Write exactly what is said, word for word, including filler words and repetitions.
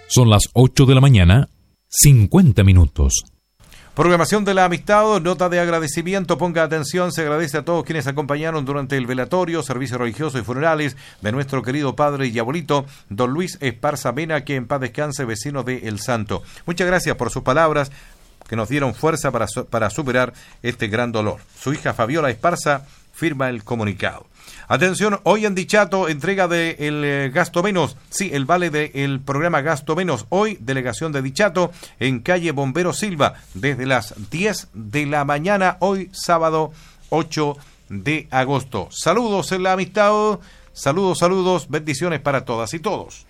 Son las ocho de la mañana, cincuenta minutos. Programación de la amistad, nota de agradecimiento, ponga atención, se agradece a todos quienes acompañaron durante el velatorio, servicios religiosos y funerales de nuestro querido padre y abuelito, don Luis Esparza Mena, que en paz descanse, vecino de El Santo. Muchas gracias por sus palabras, que nos dieron fuerza para, para superar este gran dolor. Su hija Fabiola Esparza firma el comunicado. Atención, hoy en Dichato, entrega de el eh, Gasto Menos, sí, el vale del programa Gasto Menos. Hoy, delegación de Dichato, en calle Bombero Silva, desde las diez de la mañana, hoy sábado ocho de agosto. Saludos en la amistad, saludos, saludos, bendiciones para todas y todos.